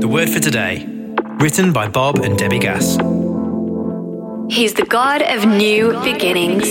The Word for Today, written by Bob and Debbie Gass. He's the God of new beginnings.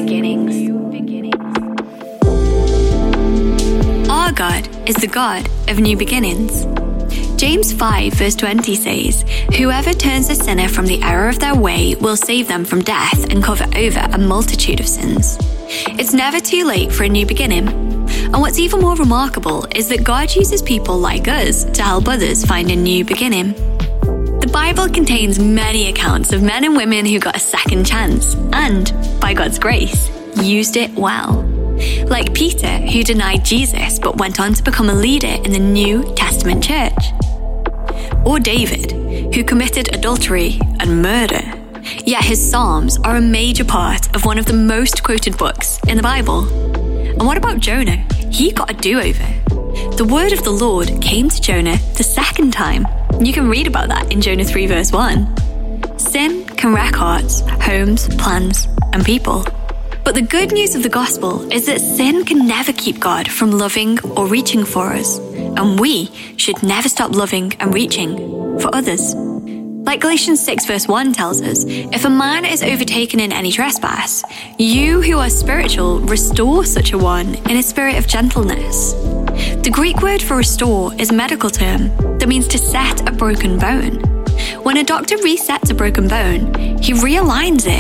Our God is the God of new beginnings. James 5 verse 20 says, "Whoever turns a sinner from the error of their way will save them from death and cover over a multitude of sins." It's never too late for a new beginning. And what's even more remarkable is that God uses people like us to help others find a new beginning. The Bible contains many accounts of men and women who got a second chance and, by God's grace, used it well. Like Peter, who denied Jesus but went on to become a leader in the New Testament church. Or David, who committed adultery and murder. Yet his Psalms are a major part of one of the most quoted books in the Bible. And what about Jonah? He got a do-over. The word of the Lord came to Jonah the second time. You can read about that in Jonah 3 verse 1. Sin can wreck hearts, homes, plans, and people. But the good news of the gospel is that sin can never keep God from loving or reaching for us. And we should never stop loving and reaching for others. Like Galatians 6 verse 1 tells us, if a man is overtaken in any trespass, you who are spiritual restore such a one in a spirit of gentleness. The Greek word for restore is a medical term that means to set a broken bone. When a doctor resets a broken bone, he realigns it